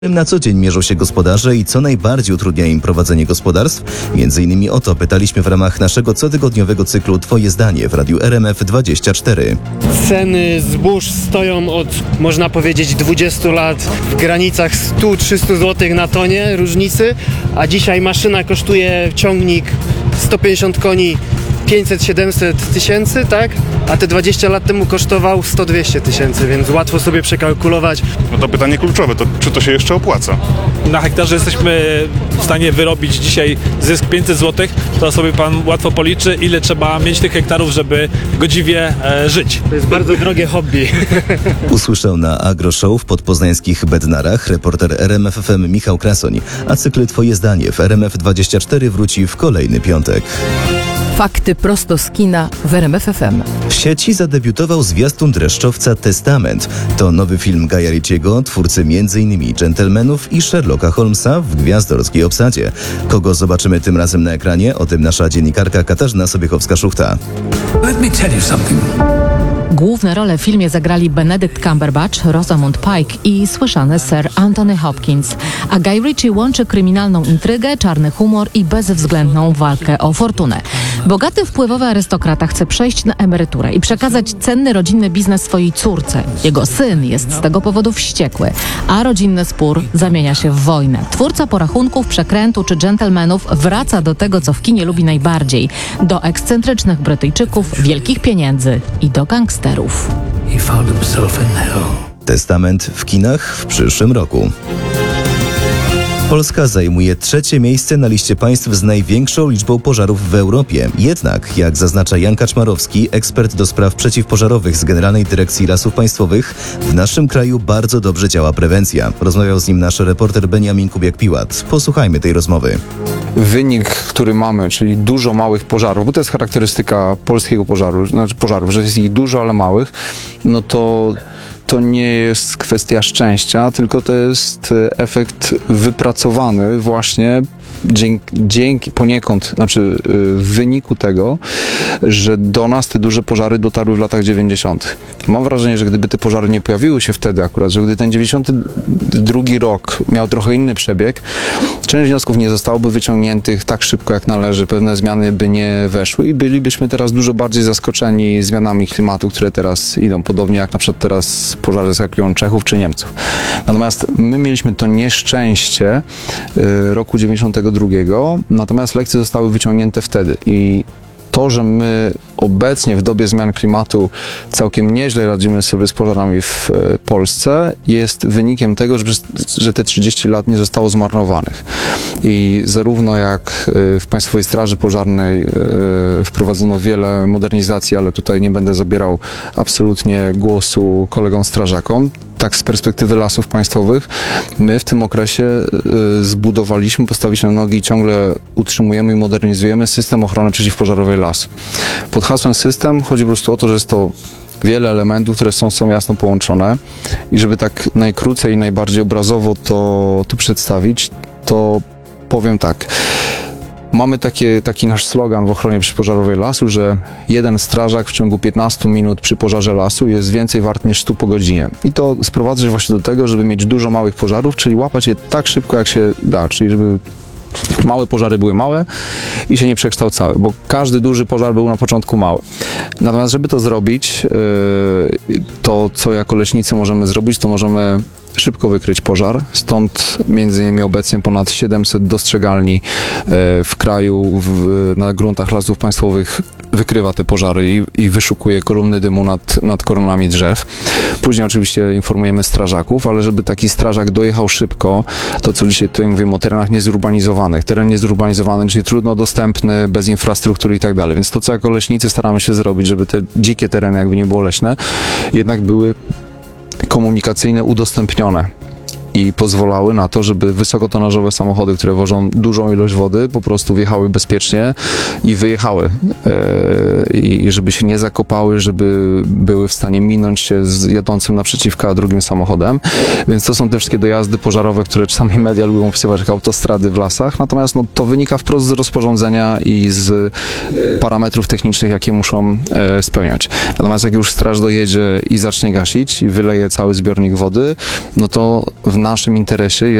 Na co dzień mierzą się gospodarze i co najbardziej utrudnia im prowadzenie gospodarstw? Między innymi o to pytaliśmy w ramach naszego cotygodniowego cyklu Twoje zdanie w Radiu RMF24. Ceny zbóż stoją od, można powiedzieć, 20 lat w granicach 100-300 zł na tonie różnicy, a dzisiaj maszyna kosztuje ciągnik 150 koni 500-700 tysięcy, tak? A te 20 lat temu kosztował 100-200 tysięcy, więc łatwo sobie przekalkulować. No to pytanie kluczowe, to czy to się jeszcze opłaca? Na hektarze jesteśmy w stanie wyrobić dzisiaj zysk 500 zł, to sobie pan łatwo policzy, ile trzeba mieć tych hektarów, żeby godziwie żyć. To jest bardzo drogie hobby. Usłyszał na Agro Show w podpoznańskich Bednarach reporter RMF FM Michał Krasoń, a cykl Twoje zdanie w RMF24 wróci w kolejny piątek. Fakty prosto z kina w RMF FM. W sieci zadebiutował zwiastun dreszczowca Testament. To nowy film Guya Ritchiego, twórcy m.in. Gentlemanów i Sherlocka Holmesa w gwiazdorskiej obsadzie. Kogo zobaczymy tym razem na ekranie? O tym nasza dziennikarka Katarzyna Sobiechowska-Szuchta. Let me tell you something. Główne role w filmie zagrali Benedict Cumberbatch, Rosamund Pike i słyszany Sir Anthony Hopkins. A Guy Ritchie łączy kryminalną intrygę, czarny humor i bezwzględną walkę o fortunę. Bogaty, wpływowy arystokrata chce przejść na emeryturę i przekazać cenny rodzinny biznes swojej córce. Jego syn jest z tego powodu wściekły, a rodzinny spór zamienia się w wojnę. Twórca porachunków, przekrętu czy dżentelmenów wraca do tego, co w kinie lubi najbardziej. Do ekscentrycznych Brytyjczyków, wielkich pieniędzy i do gangsterów. He found himself in hell. Testament w kinach w przyszłym roku. Polska zajmuje 3. miejsce na liście państw z największą liczbą pożarów w Europie. Jednak, jak zaznacza Jan Kaczmarowski, ekspert do spraw przeciwpożarowych z Generalnej Dyrekcji Lasów Państwowych, w naszym kraju bardzo dobrze działa prewencja. Rozmawiał z nim nasz reporter Beniamin Kubiak-Piłat. Posłuchajmy tej rozmowy. Wynik, który mamy, czyli dużo małych pożarów, bo to jest charakterystyka polskiego pożaru, znaczy pożarów, że jest ich dużo, ale małych, no to nie jest kwestia szczęścia, tylko to jest efekt wypracowany właśnie dzięki poniekąd, znaczy w wyniku tego, że do nas te duże pożary dotarły w latach 90. Mam wrażenie, że gdyby te pożary nie pojawiły się wtedy akurat, że gdy ten 92 rok miał trochę inny przebieg, część wniosków nie zostałoby wyciągniętych tak szybko jak należy, pewne zmiany by nie weszły i bylibyśmy teraz dużo bardziej zaskoczeni zmianami klimatu, które teraz idą, podobnie jak na przykład teraz pożary zaskakują Czechów czy Niemców. Natomiast my mieliśmy to nieszczęście roku 92, natomiast lekcje zostały wyciągnięte wtedy i to, że my obecnie w dobie zmian klimatu całkiem nieźle radzimy sobie z pożarami w Polsce, jest wynikiem tego, że te 30 lat nie zostało zmarnowanych. I zarówno jak w Państwowej Straży Pożarnej wprowadzono wiele modernizacji, ale tutaj nie będę zabierał absolutnie głosu kolegom strażakom, tak z perspektywy Lasów Państwowych, my w tym okresie zbudowaliśmy, postawiliśmy na nogi i ciągle utrzymujemy i modernizujemy system ochrony przeciwpożarowej lasu. Pod hasłem system chodzi po prostu o to, że jest to wiele elementów, które są jasno połączone i żeby tak najkrócej i najbardziej obrazowo to przedstawić, to powiem tak. Mamy taki nasz slogan w ochronie przeciwpożarowej lasu, że jeden strażak w ciągu 15 minut przy pożarze lasu jest więcej wart niż 100 po godzinie. I to sprowadza się właśnie do tego, żeby mieć dużo małych pożarów, czyli łapać je tak szybko jak się da, czyli żeby małe pożary były małe i się nie przekształcały, bo każdy duży pożar był na początku mały. Natomiast żeby to zrobić, to co jako leśnicy możemy zrobić, to możemy szybko wykryć pożar, stąd między innymi obecnie ponad 700 dostrzegalni w kraju na gruntach Lasów Państwowych wykrywa te pożary i wyszukuje kolumny dymu nad koronami drzew. Później oczywiście informujemy strażaków, ale żeby taki strażak dojechał szybko, to co dzisiaj tutaj mówimy o terenach niezurbanizowanych. Teren niezurbanizowany, czyli trudno dostępny, bez infrastruktury i tak dalej. Więc to co jako leśnicy staramy się zrobić, żeby te dzikie tereny, jakby nie było leśne, jednak były komunikacyjne udostępnione i pozwalały na to, żeby wysokotonażowe samochody, które wożą dużą ilość wody, po prostu wjechały bezpiecznie i wyjechały. I żeby się nie zakopały, żeby były w stanie minąć się z jadącym naprzeciwka drugim samochodem. Więc to są te wszystkie dojazdy pożarowe, które czasami media lubią opisywać jako autostrady w lasach. Natomiast to wynika wprost z rozporządzenia i z parametrów technicznych, jakie muszą spełniać. Natomiast jak już straż dojedzie i zacznie gasić i wyleje cały zbiornik wody, no to w naszym interesie